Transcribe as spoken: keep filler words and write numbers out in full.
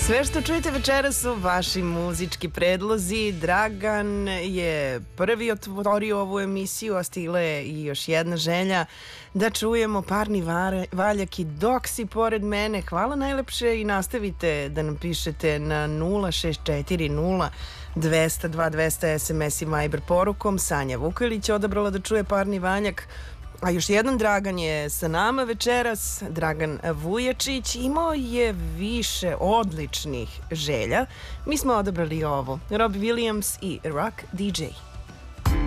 Sve što čujete večeras su vaši muzički predlozi. Dragan je prvi otvorio ovu emisiju, a stigla je i još jedna želja da čujemo Parni valjak i dok si pored mene. Hvala najlepše i nastavite da nam pišete na nula šest četiri nula dvesta dva dvesta S M S i Viber porukom. Sanja Vukelić je odabrala da čuje Parni valjak. A još jedan Dragan je sa nama večeras, Dragan Vujačić. Imao je više odličnih želja. Mi smo odabrali ovo, Robbie Williams i Rock D J.